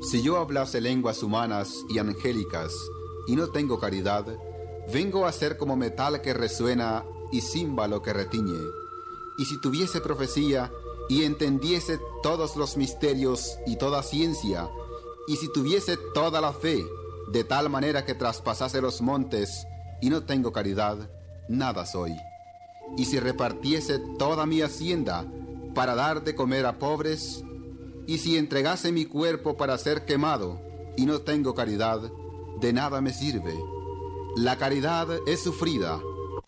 Si yo hablase lenguas humanas y angélicas y no tengo caridad, vengo a ser como metal que resuena y címbalo que retiñe. Y si tuviese profecía y entendiese todos los misterios y toda ciencia, y si tuviese toda la fe, de tal manera que traspasase los montes, y no tengo caridad, nada soy. Y si repartiese toda mi hacienda para dar de comer a pobres, y si entregase mi cuerpo para ser quemado, y no tengo caridad, de nada me sirve. La caridad es sufrida,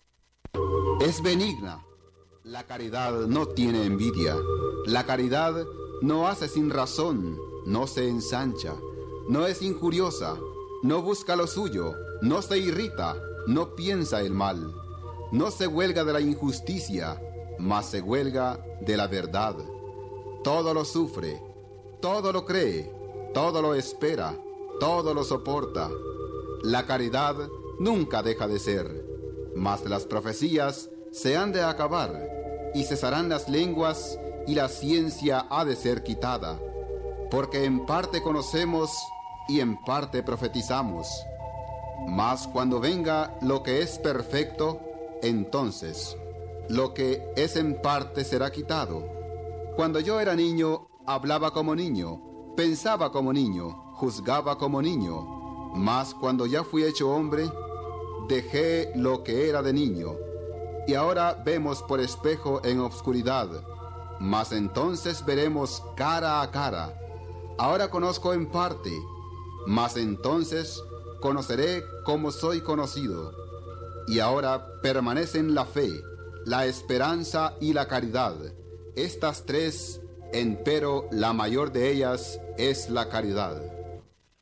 es benigna. La caridad no tiene envidia. La caridad no hace sin razón, no se ensancha, no es injuriosa, no busca lo suyo, no se irrita, no piensa el mal, no se huelga de la injusticia, mas se huelga de la verdad. Todo lo sufre, todo lo cree, todo lo espera, todo lo soporta. La caridad nunca deja de ser, mas las profecías se han de acabar, y cesarán las lenguas, y la ciencia ha de ser quitada, porque en parte conocemos y en parte profetizamos. Mas cuando venga lo que es perfecto, entonces lo que es en parte será quitado. Cuando yo era niño, hablaba como niño, pensaba como niño, juzgaba como niño. Mas cuando ya fui hecho hombre, dejé lo que era de niño. Y ahora vemos por espejo en obscuridad, mas entonces veremos cara a cara. Ahora conozco en parte, mas entonces conoceré como soy conocido. Y ahora permanecen la fe, la esperanza y la caridad. Estas tres, empero la mayor de ellas es la caridad.